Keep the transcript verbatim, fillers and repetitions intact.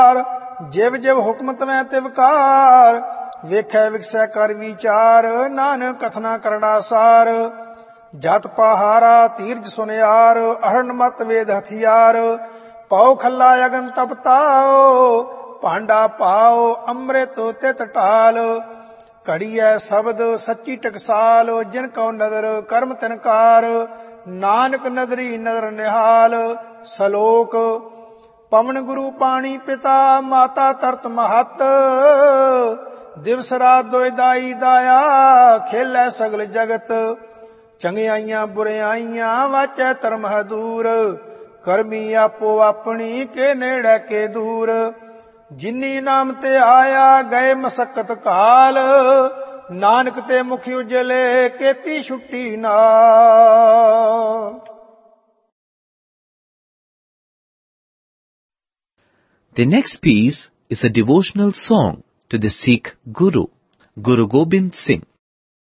ਜਿਵ ਜਿਵ ਹੁਕਮ ਤਵੈ ਤਿਵਕਾਰ, ਵੇਖੈ ਵਿਕਸੈ ਕਰ ਵਿਚਾਰ, ਨਾਨਕ ਕਥਨਾ ਕਰੜਾ ਸਾਰ। ਜਤ ਪਹਾਰਾ ਤੀਰਜ ਸੁਨਿਆਰ, ਅਹਰਨ ਮਤ ਵੇਦ ਹਥਿਆਰ, ਪਾਉ ਖੱਲਾ ਅਗਨ ਤਪਤਾਓ, ਭਾਂਡਾ ਪਾਓ ਅੰਮ੍ਰਿਤ ਤਿਤ ਢਾਲ। ਘੜੀਐ ਸ਼ਬਦ ਸੱਚੀ ਟਕਸਾਲ, ਜਿਨ ਕਉ ਨਦਰ ਕਰਮ ਤਿਨਕਾਰ, ਨਾਨਕ ਨਦਰੀ ਨਦਰ ਨਿਹਾਲ। ਸਲੋਕ ਪਵਨ ਗੁਰੂ ਪਾਣੀ ਪਿਤਾ, ਮਾਤਾ ਤਰਤ ਮਹਤ, ਦਿਵਸ ਰਾਤ ਦੋਇ ਦਾਈ ਦਾਇਆ, ਖੇਲੈ ਸਗਲ ਜਗਤ। ਚੰਗਿਆਈਆਂ ਬੁਰਿਆਈਆਂ ਵਾਚੈ ਧਰਮ ਹਦੂਰ, ਕਰਮੀ ਆਪੋ ਆਪਣੀ ਕੇ ਨੇੜੇ ਕੇ ਦੂਰ। ਜਿਨੀ ਨਾਮ ਤੇ ਆਇਆ ਗਏ ਮਸਕਤ ਕਾਲ, ਨਾਨਕ ਤੇ ਮੁਖ ਉਜਲੇ ਕੀਤੀ ਛੁੱਟੀ ਨਾਲ। The next piece is a devotional song to the Sikh Guru, Guru Gobind Singh.